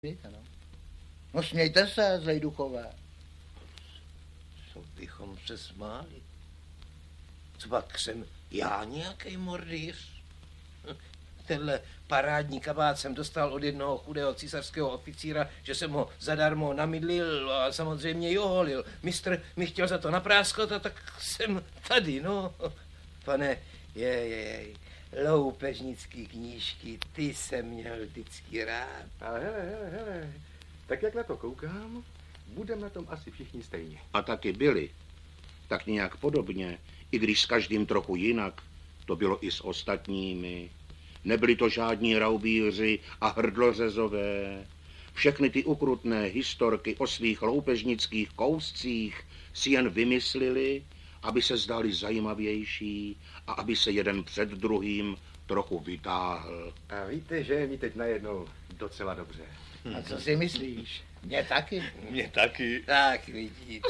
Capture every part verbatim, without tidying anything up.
No. no smějte se, zlejduchové. Co bychom se smáli? Co pak jsem já nějaký mordýř? Tenhle parádní kabát jsem dostal od jednoho chudého císařského oficíra, že jsem ho zadarmo namydlil a samozřejmě joholil. Mistr mi chtěl za to napráskat a tak jsem tady, no. Pane, jej, jej, loupežnický knížky, ty jsem měl vždycky rád. Ale hele, hele, hele, tak jak na to koukám, budeme na tom asi všichni stejně. A taky byli. Tak nějak podobně, i když s každým trochu jinak, to bylo i s ostatními. Nebyli to žádní raubíři a hrdlořezové. Všechny ty ukrutné historky o svých loupežnických kouscích si jen vymyslili, aby se zdali zajímavější a aby se jeden před druhým trochu vytáhl. A víte, že je mi teď najednou docela dobře. A co si myslíš? Mně taky. Mně taky. Tak vidíte.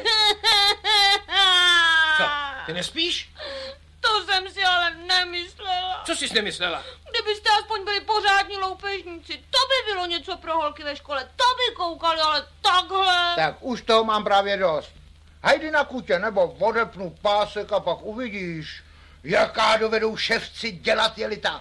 Co, ty nespíš? To jsem si ale nemyslela. Co jsi nemyslela? Kdybyste aspoň byli pořádní loupežníci, to by bylo něco pro holky ve škole, to by koukali, ale takhle. Tak už toho mám právě dost. Hajdi na kutě, nebo odepnu pásek a pak uvidíš, jaká dovedou ševci dělat jeli tak.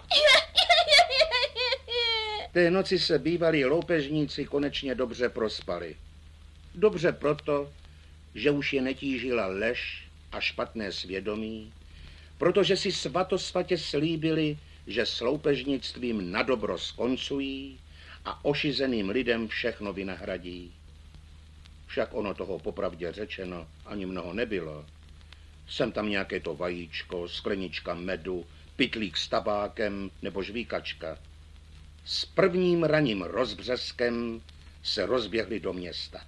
Té noci se bývalí loupežníci konečně dobře prospali. Dobře proto, že už je netížila lež a špatné svědomí, protože si svatosvatě slíbili, že s loupežnictvím nadobro skoncují a ošizeným lidem všechno vynahradí. Však ono toho popravdě řečeno ani mnoho nebylo. Jsem tam nějaké to vajíčko, sklenička medu, pytlík s tabákem nebo žvíkačka. S prvním raním rozbřeskem se rozběhli do města.